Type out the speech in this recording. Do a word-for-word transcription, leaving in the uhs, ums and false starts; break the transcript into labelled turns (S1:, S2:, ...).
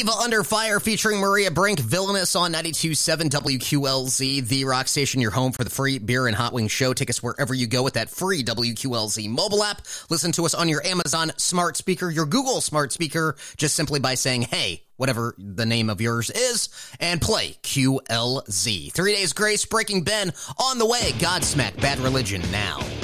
S1: Love Under Fire featuring Maria Brink, Villainous on ninety-two point seven W Q L Z, the rock station, your home for the free beer and hot wings show. Take us wherever you go with that free W Q L Z mobile app. Listen to us on your Amazon smart speaker, your Google smart speaker, just simply by saying, hey, whatever the name of yours is, and play Q L Z. Three Days Grace, Breaking Ben, on the way. Godsmack, Bad Religion, now.